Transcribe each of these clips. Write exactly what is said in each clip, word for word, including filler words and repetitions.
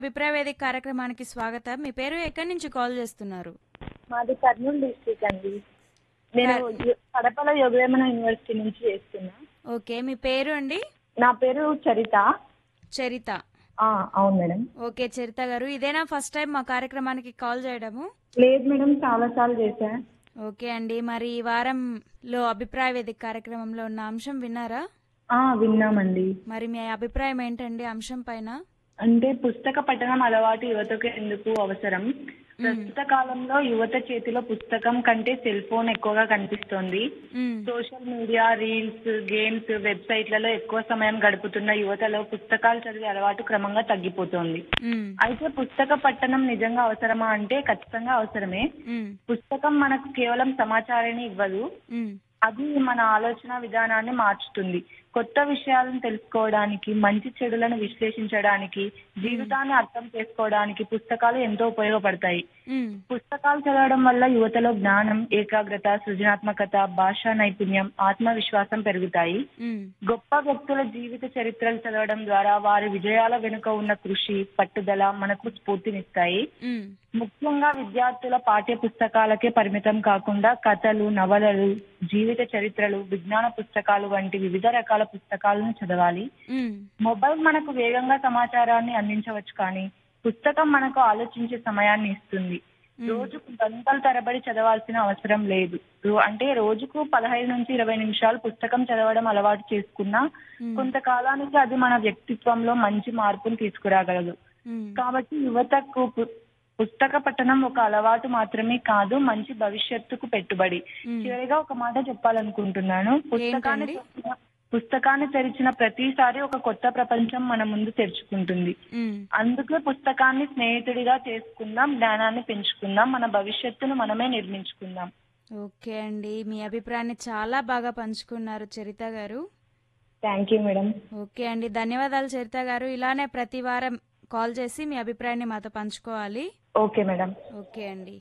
అభిప్రాయ వేదిక కార్యక్రమానికి స్వాగతం. మీ పేరు ఎక్కడి నుంచి కాల్ చేస్తున్నారు? మాది కర్నూలు డిస్ట్రిక్ట్ అండి. నేను యు- కడపల యోగవేమన యూనివర్సిటీ నుంచి చేస్తున్నా. ఓకే, మీ పేరు అండి? నా పేరు చరిత. చరిత. ఆ, అవును మేడం. ఓకే చరిత గారు, ఇదేనా ఫస్ట్ టైం మా కార్యక్రమానికి కాల్ చేయడము? లేదు మేడం, చాలా సార్లు చేశా. ఓకే అండి, మరి ఈ వారంలో అభిప్రాయ వేదిక కార్యక్రమంలో ఉన్న అంశం విన్నారా? ఆ, విన్నామండి. మరి మీ అభిప్రాయం ఏంటండి అంశం పైన? అంటే పుస్తక పఠనం అలవాటు యువతకు ఎందుకు అవసరం? ప్రస్తుత కాలంలో యువత చేతిలో పుస్తకం కంటే సెల్ ఫోన్ ఎక్కువగా కనిపిస్తోంది. మ్మ్. సోషల్ మీడియా, రీల్స్, గేమ్స్, వెబ్సైట్లలో ఎక్కువ సమయం గడుపుతున్న యువతలో పుస్తకాలు చదివే అలవాటు క్రమంగా తగ్గిపోతోంది. మ్మ్. అయితే పుస్తక పఠనం నిజంగా అవసరమా అంటే ఖచ్చితంగా అవసరమే. మ్మ్. పుస్తకం మనకు కేవలం సమాచారాన్ని ఇవ్వదు, మ్మ్. అది మన ఆలోచన విధానాన్ని మార్చుతుంది. కొత్త విషయాలను తెలుసుకోవడానికి, మంచి చెడులను విశ్లేషించడానికి, జీవితాన్ని అర్థం చేసుకోవడానికి పుస్తకాలు ఎంతో ఉపయోగపడతాయి. మ్మ్. పుస్తకాలు చదవడం వల్ల యువతలో జ్ఞానం, ఏకాగ్రత, సృజనాత్మకత, భాషా నైపుణ్యం, ఆత్మవిశ్వాసం పెరుగుతాయి. మ్మ్. గొప్ప వ్యక్తుల జీవిత చరిత్రలు చదవడం ద్వారా వారి విజయాల వెనుక ఉన్న కృషి, పట్టుదల మనకు స్ఫూర్తినిస్తాయి. మ్మ్. ముఖ్యంగా విద్యార్థుల పాఠ్య పుస్తకాలకే పరిమితం కాకుండా కథలు, నవలలు, జీవిత చరిత్రలు, విజ్ఞాన పుస్తకాలు వంటి వివిధ రకాల పుస్తకాలను చదవాలి. మ్మ్. మొబైల్ మనకు వేగంగా సమాచారాన్ని అందించవచ్చు, కానీ పుస్తకం మనకు ఆలోచించే సమయాన్ని ఇస్తుంది. రోజుకు గంటల తరబడి చదవాల్సిన అవసరం లేదు. రో- అంటే రోజుకు పదహైదు నుంచి ఇరవై నిమిషాలు పుస్తకం చదవడం అలవాటు చేసుకున్నా కొంతకాలానికి అది మన వ్యక్తిత్వంలో మంచి మార్పును తీసుకురాగలదు. మ్మ్. కాబట్టి యువతకు పు- పుస్తక పఠనం ఒక అలవాటు మాత్రమే కాదు, మంచి భవిష్యత్తుకు పెట్టుబడి. చివరిగా ఒక మాట చెప్పాలనుకుంటున్నాను. పుస్తకాన్ని ఏంటండి? తెరిచిన- పుస్తకాన్ని తెరిచిన ప్రతిసారి ఒక కొత్త ప్రపంచం మన ముందు తెరుచుకుంటుంది. మ్మ్. అందుకే పుస్తకాన్ని స్నేహితుడిగా చేసుకుందాం, జ్ఞానాన్ని పెంచుకుందాం, మన భవిష్యత్తును మనమే నిర్మించుకుందాం. ఓకే అండి, మీ అభిప్రాయాన్ని చాలా బాగా పంచుకున్నారు చరిత గారు. Thank you madam. ఓకే అండి, ధన్యవాదాలు చరిత గారు. ఇలానే ప్రతి వారం కాల్ చేసి మీ అభిప్రాయాన్ని మాతో పంచుకోవాలి. Okay madam. ఓకే అండి.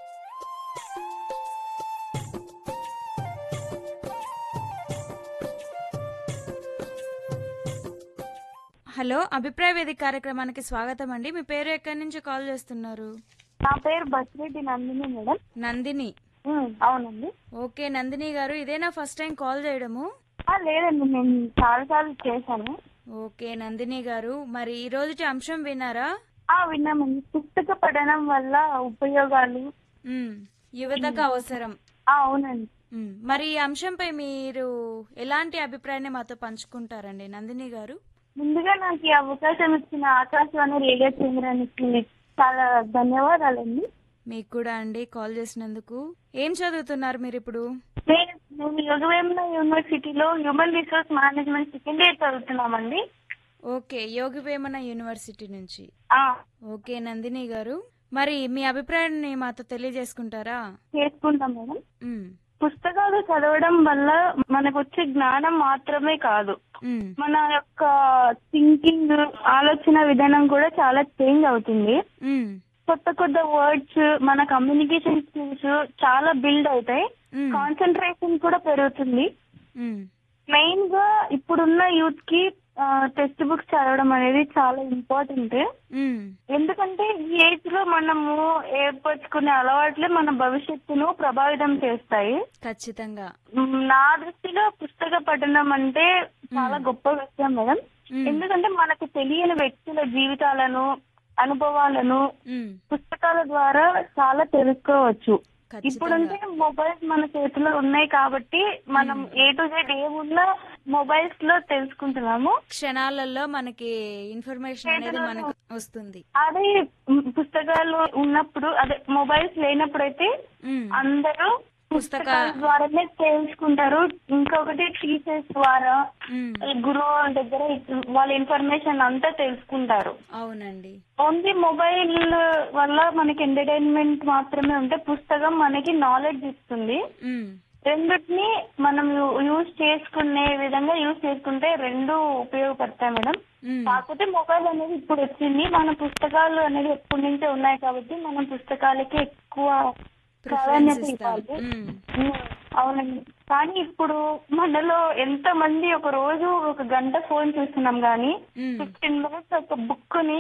హలో, అభిప్రాయ వేదిక కార్యక్రమానికి స్వాగతం అండి. మీ పేరు ఎక్కడి నుంచి కాల్ చేస్తున్నారు? నా పేరు బసిరెడ్డి నందిని మేడం. నందిని. ఉమ్, అవునండి. ఓకే నందిని గారు, ఇదేనా ఫస్ట్ టైం కాల్ చేయడము? ఆ, లేదండి, నేను చాలా సార్లు చేశాను. ఓకే నందిని గారు, మరి ఈ రోజుటి అంశం విన్నారా? ఆ, విన్నామండి. పుస్తక పఠనం వల్ల ఉపయోగాలు. మ్మ్. యువతకు అవసరం. ఆ, అవునండి. మ్మ్. మరి ఈ అంశంపై మీరు ఎలాంటి అభిప్రాయాన్ని మాతో పంచుకుంటారండి నందిని గారు? ముందుగా నాకు ఈ అవకాశం ఇచ్చిన ఆకాశవాణి రేడియో కేంద్రానికి చాలా ధన్యవాదాలండి. మీకు కూడా అండి, కాల్ చేసినందుకు. ఏం చదువుతున్నారు మీరు ఇప్పుడు? నేను మేము యోగవేమన యూనివర్సిటీలో human resource management second year చదువుతున్నామండి. Okay, Yogi Vemana university నుంచి. ఆ, ఓకే నందిని గారు, మరి మీ అభిప్రాయాన్ని మాతో తెలియజేసుకుంటారా? చేసుకుంటాం మేడం. మ్మ్. పుస్తకాలు చదవడం వల్ల మనకు వచ్చే జ్ఞానం మాత్రమే కాదు, మ్మ్. మన యొక్క థింకింగ్, ఆలోచన విధానం కూడా చాలా చేంజ్ అవుతుంది. మ్మ్. కొత్త కొత్త వర్డ్స్, మన కమ్యూనికేషన్ స్కిల్స్ చాలా బిల్డ్ అవుతాయి. మ్మ్. కాన్సన్ట్రేషన్ కూడా పెరుగుతుంది. మ్మ్. మెయిన్ గా ఇప్పుడున్న యూత్ కి టెక్స్ట్ బుక్స్ చదవడం అనేది చాలా ఇంపార్టెంట్. మ్మ్. ఎందుకంటే ఈ ఏజ్ లో మనము ఏర్పరచుకునే అలవాట్లే మన భవిష్యత్తును ప్రభావితం చేస్తాయి. ఖచ్చితంగా. మ్, నా దృష్టిలో పుస్తక పఠనం అంటే చాలా గొప్ప విషయం మేడం. మ్మ్. ఎందుకంటే మనకు తెలియని వ్యక్తుల జీవితాలను, అనుభవాలను మ్మ్. పుస్తకాల ద్వారా చాలా తెలుసుకోవచ్చు. ఖచ్చితంగా. ఇప్పుడంటే మొబైల్స్ మన చేతిలో ఉన్నాయి కాబట్టి మనం ఏ టు జెడ్ ఏమున్నా మొబైల్స్ లో తెలుసుకుంటున్నాము. క్షణాలలో మనకి ఇన్ఫర్మేషన్ అనేది మనకు వస్తుంది. అదే మ్, పుస్తకాలు ఉన్నప్పుడు, అదే మొబైల్స్ లేనప్పుడైతే మ్మ్. అందరూ పుస్తక పుస్తకాల ద్వారానే తెలుసుకుంటారు. ఇంకొకటి టీచర్స్ ద్వారా, మ్మ్. ఈ గురువు దగ్గర వాళ్ళ ఇన్ఫర్మేషన్ అంతా తెలుసుకుంటారు. అవునండి. ఓన్లీ మొబైల్ వల్ల మనకి ఎంటర్టైన్మెంట్ మాత్రమే ఉంటే పుస్తకం మనకి నాలెడ్జ్ ఇస్తుంది. మ్మ్. రెండిటిని మనం యూజ్ చేసుకునే విధంగా యూజ్ చేసుకుంటే రెండు ఉపయోగపడతాయి మేడం. మ్మ్. కాకపోతే మొబైల్ అనేది ఇప్పుడు వచ్చింది, మన పుస్తకాలు అనేది ఎప్పటి నుంచే ఉన్నాయి కాబట్టి మనం పుస్తకాలకి ఎక్కువ ప్రిఫరెన్స్ ప్రాధాన్యత ఇస్తాం. ఇవ్వాలి. మ్మ్. ఉమ్, అవునండి. కానీ ఇప్పుడు మనలో ఎంత మంది ఒక రోజు ఒక గంట ఫోన్ చూస్తున్నాం కానీ మ్మ్. ఫిఫ్టీన్ మినిట్స్ ఒక బుక్ ని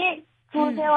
చూసే